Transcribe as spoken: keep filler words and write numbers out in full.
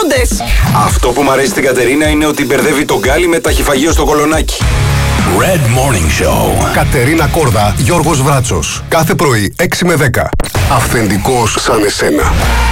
παππούδες. Αυτό που μου αρέσει στην Κατερίνα είναι ότι μπερδεύει τον γκάλι με ταχυφαγείο στο κολονάκι. Red Morning Show. Κατερίνα Κόρδα, Γιώργος Βράτσος. Κάθε πρωί έξι με δέκα. Αυθεντικός σαν εσένα.